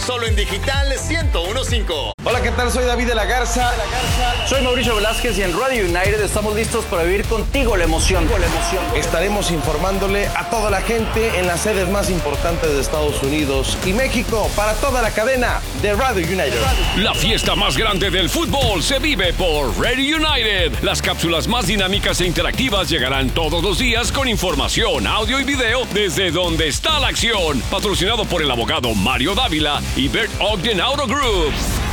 solo en Digital 101.5. Hola, ¿qué tal? Soy David de la Garza. Soy Mauricio Velázquez y en Radio United estamos listos para vivir contigo la emoción. Estaremos informándole a toda la gente en las sedes más importantes de Estados Unidos y México para toda la cadena de Radio United. La fiesta más grande del fútbol se vive por Radio United. Las cápsulas más dinámicas e interactivas llegarán todos los días con información, audio y video desde donde está la acción. Patrocinado por el abogado Mario Dávila y Bert Ogden Auto Group.